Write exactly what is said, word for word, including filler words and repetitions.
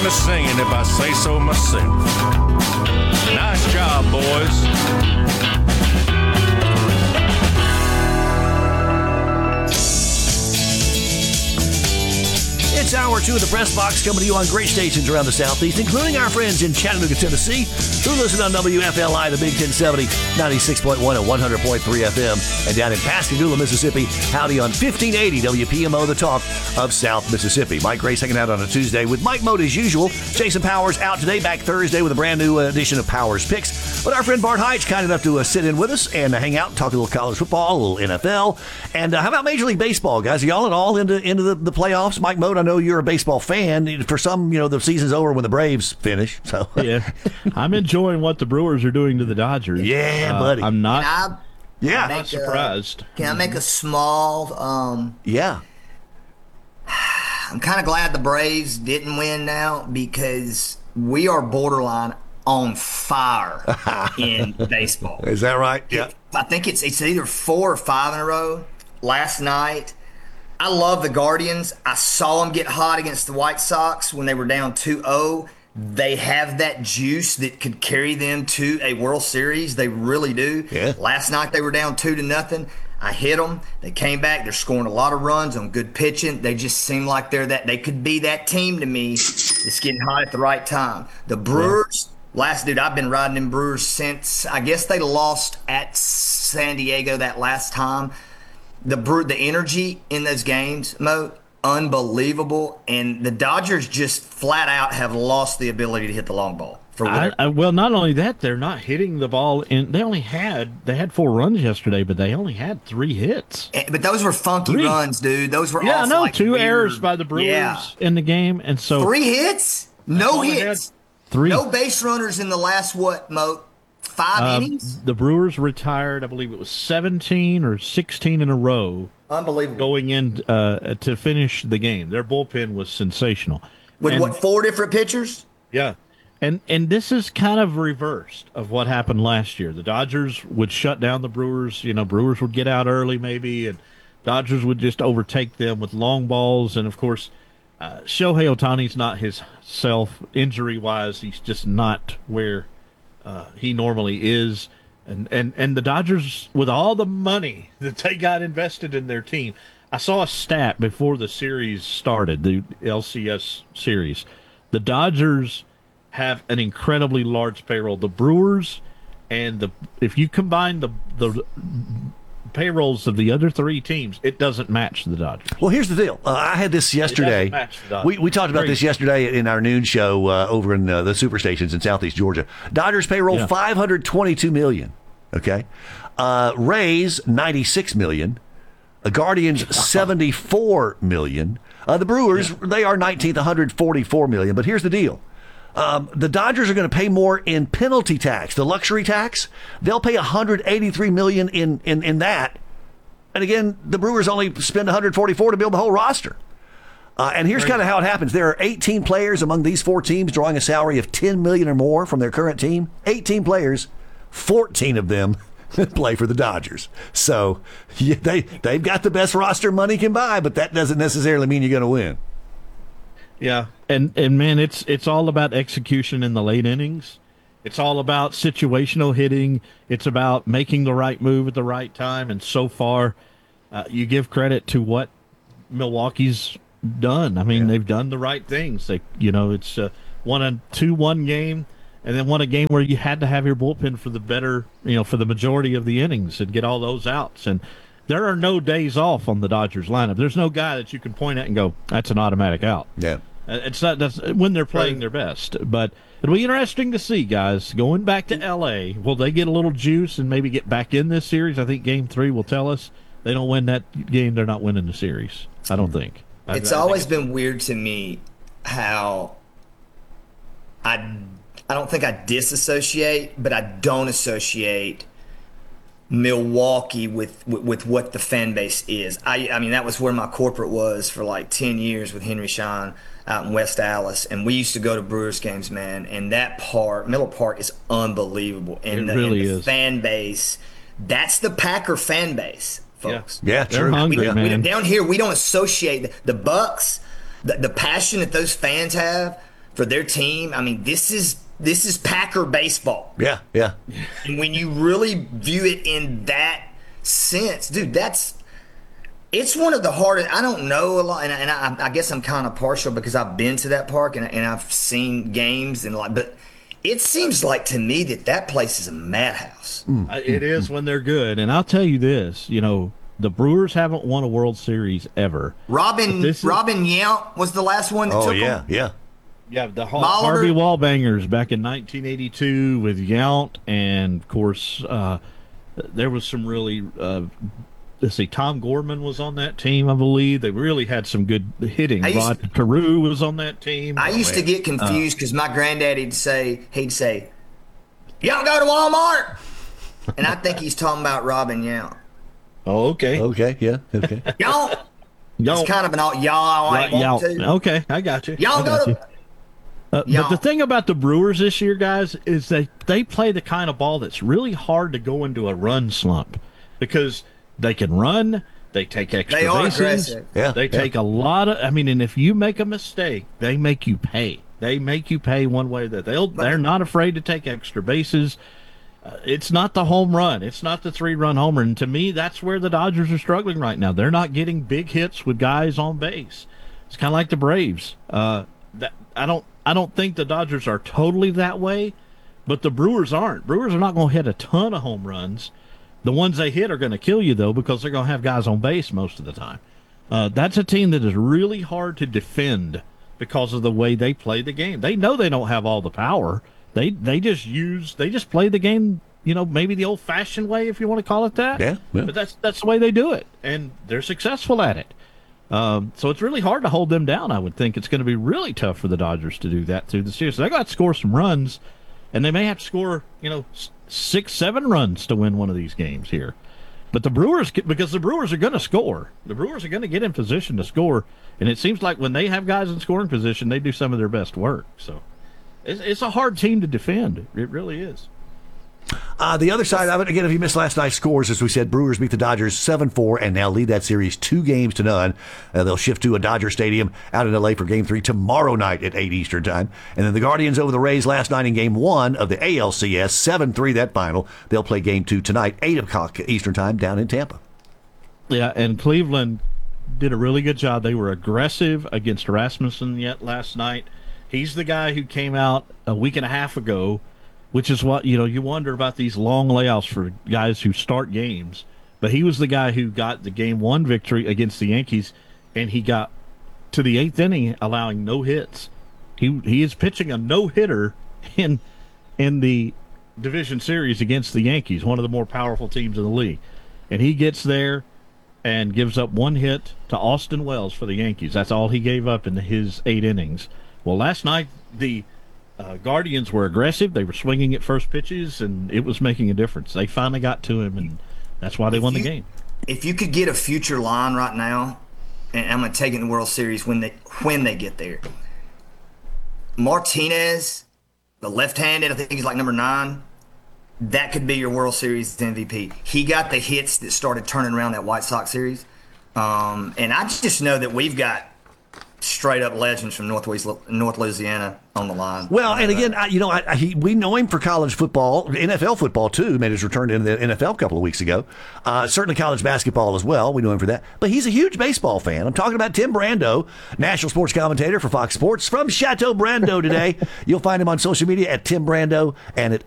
to singing if I say so myself. Nice job, boys. It's hour two of the Press Box coming to you on great stations around the Southeast, including our friends in Chattanooga, Tennessee, who listen on W F L I, the Big ten seventy, ninety-six point one and one hundred point three F M, and down in Pascagoula, Mississippi, howdy on fifteen eighty W P M O, the talk of South Mississippi. Mike Grace hanging out on a Tuesday with Mike Mode as usual. Jason Powers out today, back Thursday with a brand new edition of Powers Picks. But our friend Bart Heitz kind enough to uh, sit in with us and uh, hang out, talk a little college football, a little N F L. And uh, how about Major League Baseball, guys? Are y'all at all into, into the, the playoffs? Mike Mode, I know you're a baseball fan. For some, you know, the season's over when the Braves finish. So yeah, I'm enjoying what the Brewers are doing to the Dodgers. Yeah, uh, buddy. I'm not. Can I, yeah, I'm not surprised. A, can I make a small? Um, yeah. I'm kind of glad the Braves didn't win now because we are borderline on fire in baseball. Is that right? Yeah. I think it's it's either four or five in a row. Last night, I love the Guardians. I saw them get hot against the White Sox when they were down two oh. They have that juice that could carry them to a World Series. They really do. Yeah. Last night they were down two to nothing. I hit them. They came back. They're scoring a lot of runs on good pitching. They just seem like they're that. They could be that team to me that's getting hot at the right time. The Brewers, last dude, I've been riding them Brewers since I guess they lost at San Diego that last time. The Brew, the energy in those games, Mo, unbelievable. And the Dodgers just flat out have lost the ability to hit the long ball. For I, I, well, not only that, they're not hitting the ball. In they only had they had four runs yesterday, but they only had three hits. And, but those were funky Three. runs, dude. Those were yeah, off no, like two weird, errors by the Brewers yeah. in the game, and so three hits, no all they hits, three. no base runners in the last what, Mo? Five Um, innings. The Brewers retired, I believe it was seventeen or sixteen in a row Unbelievable. going in uh, to finish the game. Their bullpen was sensational. With And- what, four different pitchers? Yeah. And and this is kind of reversed of what happened last year. The Dodgers would shut down the Brewers. You know, Brewers would get out early maybe, and Dodgers would just overtake them with long balls. And, of course, uh, Shohei Ohtani's not his self injury-wise. He's just not where uh, he normally is. And, and, and the Dodgers, with all the money that they got invested in their team, I saw a stat before the series started, the L C S series. The Dodgers have an incredibly large payroll. The Brewers and the if you combine the the payrolls of the other three teams, it doesn't match the Dodgers. Well, here's the deal. Uh, I had this yesterday. match the Dodgers. We we talked about Crazy. this yesterday in our noon show uh, over in uh, the superstations in Southeast Georgia. Dodgers payroll Yeah. five hundred twenty-two million. Okay, uh, Rays ninety-six million. Uh, Guardians seventy-four million. Uh, the Brewers they are nineteenth, one hundred forty-four million. But here's the deal. Um, the Dodgers are going to pay more in penalty tax, the luxury tax. They'll pay one hundred eighty-three million dollars in, in, in that. And again, the Brewers only spend one hundred forty-four to build the whole roster. Uh, and here's kind of how it happens. There are eighteen players among these four teams drawing a salary of ten million dollars or more from their current team. eighteen players, fourteen of them play for the Dodgers. So yeah, they, they've got the best roster money can buy, but that doesn't necessarily mean you're going to win. Yeah, and and man, it's it's all about execution in the late innings. It's all about situational hitting. It's about making the right move at the right time. And so far, uh, you give credit to what Milwaukee's done. I mean, Yeah. they've done the right things. They, you know, it's uh, won a two-one game, and then won a game where you had to have your bullpen for the better, you know, for the majority of the innings and get all those outs. And there are no days off on the Dodgers lineup. There's no guy that you can point at and go, that's an automatic out. Yeah. It's not that's when they're playing their best, but it'll be interesting to see, guys. Going back to L A, will they get a little juice and maybe get back in this series? I think Game Three will tell us. They don't win that game, they're not winning the series. I don't think. It's I, I always think been weird to me how I I don't think I disassociate, but I don't associate Milwaukee with, with with what the fan base is. I I mean that was where my corporate was for like ten years with Henry Schein out in West Dallas, and we used to go to Brewers games, man. And that part, Miller Park, is unbelievable. And It the, really and the is. fan base, that's the Packer fan base, folks. Yeah, They're true. hungry, Yeah. We man. don't- down here, we don't associate the, the Bucks, the, the passion that those fans have for their team. I mean, this is this is Packer baseball. Yeah, yeah. And when you really view it in that sense, dude, that's it's one of the hardest. I don't know a lot, and, and I, I guess I'm kind of partial because I've been to that park and, and I've seen games and like, but it seems like to me that that place is a madhouse. Mm. It is when they're good, and I'll tell you this: you know, the Brewers haven't won a World Series ever. Robin is, Robin Yount was the last one that oh, took yeah, them. yeah. Yeah, the Har- Harvey Wallbangers back in nineteen eighty-two with Yount, and of course, uh, there was some really. Uh, let's see, Tom Gorman was on that team, I believe. They really had some good hitting. Rod to, Carew was on that team. I used oh, to get confused because uh, my granddaddy'd say, he'd say, "Y'all go to Walmart," and I think he's talking about Robin Yount. Oh, okay. Okay, yeah, okay. Y'all. It's kind of an all y'all. I want to. Okay, I got you. Y'all got go you. to. Uh, but the thing about the Brewers this year, guys, is they they play the kind of ball that's really hard to go into a run slump because they can run, they take extra they are bases, aggressive. Yeah, they yeah. take a lot of. I mean, and if you make a mistake, they make you pay. They make you pay one way that they'll. They're not afraid to take extra bases. Uh, it's not the home run. It's not the three-run homer. And to me, that's where the Dodgers are struggling right now. They're not getting big hits with guys on base. It's kind of like the Braves. Uh, that I don't. I don't think the Dodgers are totally that way, but the Brewers aren't. Brewers are not going to hit a ton of home runs. The ones they hit are going to kill you, though, because they're going to have guys on base most of the time. Uh, that's a team that is really hard to defend because of the way they play the game. They know they don't have all the power. They they just use they just play the game, you know, maybe the old-fashioned way, if you want to call it that. Yeah, yeah. But that's that's the way they do it, and they're successful at it. Um, so it's really hard to hold them down. I would think it's going to be really tough for the Dodgers to do that through the series. So they got to score some runs, and they may have to score, you know, six, seven runs to win one of these games here. But the Brewers, because the Brewers are going to score, the Brewers are going to get in position to score, and it seems like when they have guys in scoring position, they do some of their best work. So it's, it's a hard team to defend. It really is. Uh, the other side of it, again, if you missed last night's scores, as we said, Brewers beat the Dodgers seven four and now lead that series two games to none. Uh, they'll shift to a Dodger Stadium out in L A for Game three tomorrow night at eight Eastern Time. And then the Guardians over the Rays last night in Game one of the A L C S, seven three that final. They'll play Game two tonight, eight o'clock Eastern Time down in Tampa. Yeah, and Cleveland did a really good job. They were aggressive against Rasmussen yet last night. He's the guy who came out a week and a half ago, which is what, you know, you wonder about these long layoffs for guys who start games. But he was the guy who got the game one victory against the Yankees, and he got to the eighth inning allowing no hits. He he is pitching a no-hitter in in the division series against the Yankees, one of the more powerful teams in the league. And he gets there and gives up one hit to Austin Wells for the Yankees. That's all he gave up in his eight innings. Well, last night, the Uh, Guardians were aggressive. They were swinging at first pitches, and it was making a difference. They finally got to him, and that's why they if won you, the game. If you could get a future line right now, and I'm going to take it in the World Series when they when they get there, Martinez, the left-handed, I think he's like number nine, that could be your World Series M V P. He got the hits that started turning around that White Sox series. Um, and I just know that we've got straight up legends from Northwest North Louisiana on the line. Well, and again, I, you know, I, I, he, we know him for college football, N F L football too. Made his return to the N F L a couple of weeks ago. Uh, certainly college basketball as well. We know him for that. But he's a huge baseball fan. I'm talking about Tim Brando, national sports commentator for Fox Sports from Chateau Brando today. You'll find him on social media at Tim Brando and at